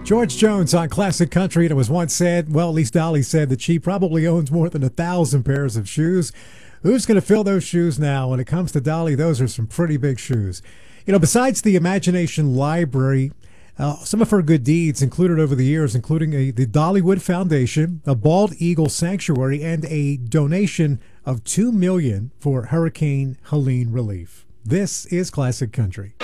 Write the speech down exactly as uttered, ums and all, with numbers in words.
George Jones on Classic Country, and it was once said, well, at least Dolly said, that she probably owns more than a thousand pairs of shoes. Who's going to fill those shoes now? When it comes to Dolly, those are some pretty big shoes. You know, besides the Imagination Library, uh, some of her good deeds included over the years, including a, the Dollywood Foundation, a Bald Eagle Sanctuary, and a donation of two million dollars for Hurricane Helene relief. This is Classic Country.